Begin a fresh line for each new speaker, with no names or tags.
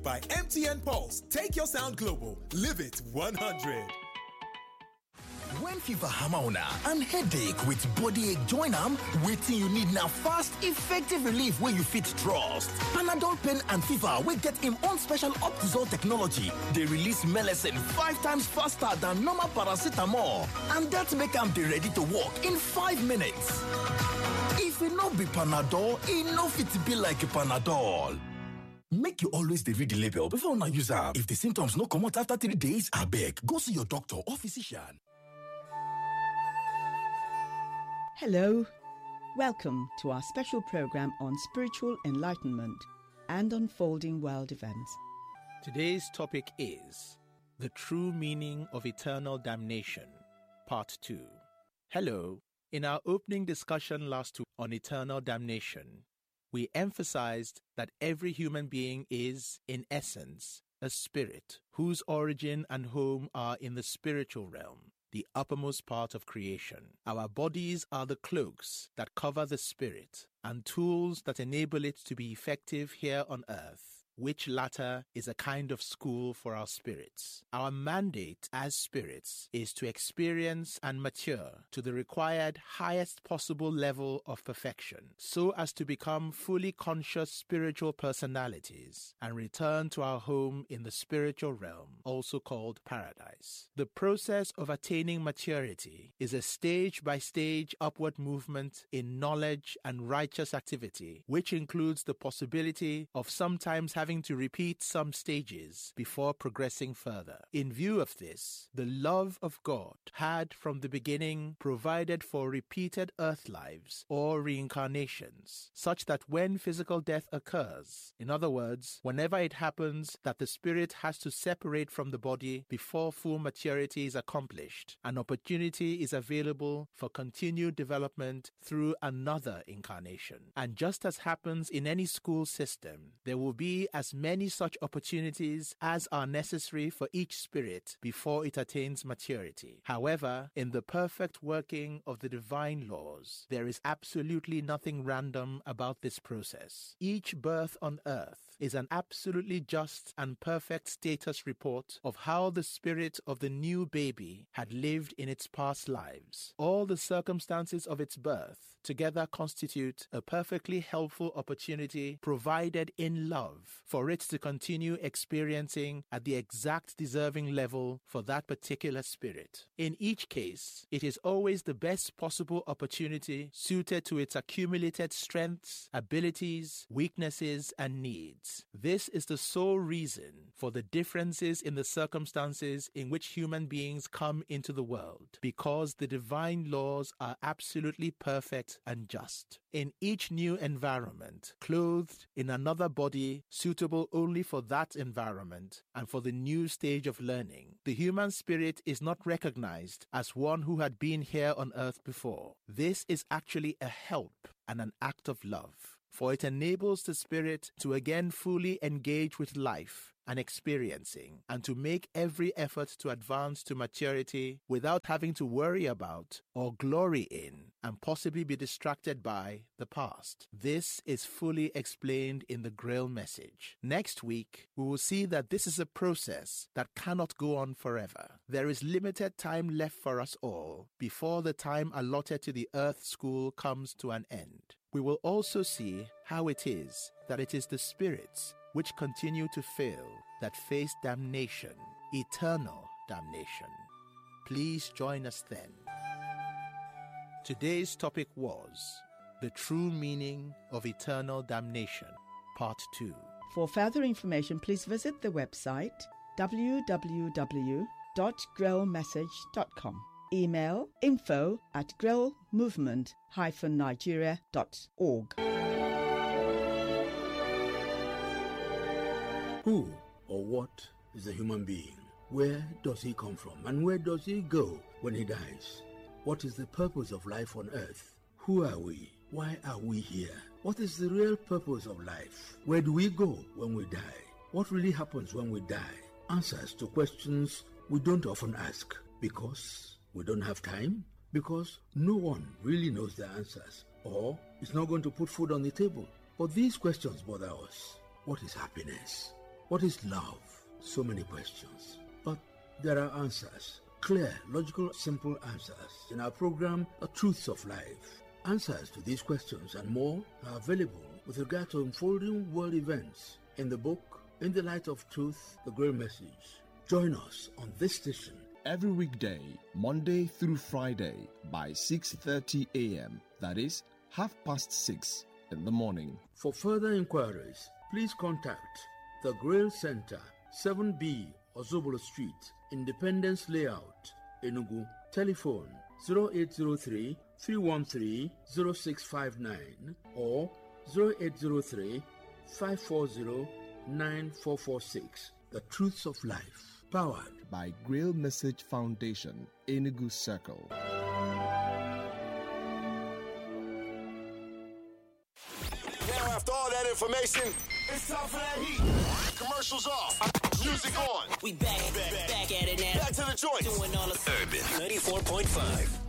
By MTN Pulse, take your sound global. Live it 100.
When fever hammer on and headache with body ache join am, wetin you need now fast, effective relief where you fit trust. Panadol pain and fever will get him own special Optizol technology. They release medicine 5 times faster than normal paracetamol, and that make am dey ready to work in 5 minutes. If it no be Panadol, it no fit be like Panadol. Make you always read the label before una use am. If the symptoms no come out after 3 days, abeg go see your doctor or physician.
Hello. Welcome to our special program on spiritual enlightenment and unfolding world events.
Today's topic is the true meaning of eternal damnation, Part 2. Hello. In our opening discussion last week on eternal damnation, we emphasized that every human being is, in essence, a spirit whose origin and home are in the spiritual realm, the uppermost part of creation. Our bodies are the cloaks that cover the spirit and tools that enable it to be effective here on earth, which latter is a kind of school for our spirits. Our mandate as spirits is to experience and mature to the required highest possible level of perfection, so as to become fully conscious spiritual personalities and return to our home in the spiritual realm, also called paradise. The process of attaining maturity is a stage-by-stage upward movement in knowledge and righteous activity, which includes the possibility of sometimes having to repeat some stages before progressing further. In view of this, the love of God had from the beginning provided for repeated earth lives or reincarnations, such that when physical death occurs, in other words, whenever it happens that the spirit has to separate from the body before full maturity is accomplished, an opportunity is available for continued development through another incarnation. And just as happens in any school system, there will be as many such opportunities as are necessary for each spirit before it attains maturity. However, in the perfect working of the divine laws, there is absolutely nothing random about this process. Each birth on earth is an absolutely just and perfect status report of how the spirit of the new baby had lived in its past lives. All the circumstances of its birth together constitute a perfectly helpful opportunity provided in love for it to continue experiencing at the exact deserving level for that particular spirit. In each case, it is always the best possible opportunity suited to its accumulated strengths, abilities, weaknesses, and needs. This is the sole reason for the differences in the circumstances in which human beings come into the world, because the divine laws are absolutely perfect and just. In each new environment, clothed in another body suitable only for that environment and for the new stage of learning, the human spirit is not recognized as one who had been here on earth before. This is actually a help and an act of love, for it enables the spirit to again fully engage with life and experiencing, and to make every effort to advance to maturity without having to worry about or glory in and possibly be distracted by the past. This is fully explained in the Grail message. Next week, we will see that this is a process that cannot go on forever. There is limited time left for us all before the time allotted to the Earth School comes to an end. We will also see how it is that it is the spirits which continue to fail that face damnation, eternal damnation. Please join us then. Today's topic was the true meaning of eternal damnation, Part 2.
For further information, please visit the website www.grailmessage.com. Email info@grailmovement-nigeria.org.
Who or what is a human being? Where does he come from and where does he go when he dies? What is the purpose of life on earth? Who are we? Why are we here? What is the real purpose of life? Where do we go when we die? What really happens when we die? Answers to questions we don't often ask because we don't have time, because no one really knows the answers, or is not going to put food on the table. But these questions bother us. What is happiness? What is love? So many questions. But there are answers. Clear, logical, simple answers. In our program, The Truths of Life. Answers to these questions and more are available with regard to unfolding world events in the book, In the Light of Truth, The Grail Message. Join us on this station
every weekday, Monday through Friday by 6:30 a.m. That is 6:30 in the morning.
For further inquiries, please contact The Grail Center, 7B Ozobolo Street, Independence Layout, Enugu. Telephone 0803 313 0659 or 0803 540 9446. The Truths of Life. Powered
by Grail Message Foundation, Enugu Circle.
Now, after all that information, it's time for that heat. Commercials off. Music on.
We back at it now.
Back to the joint.
Doing all the
Urban 94.5.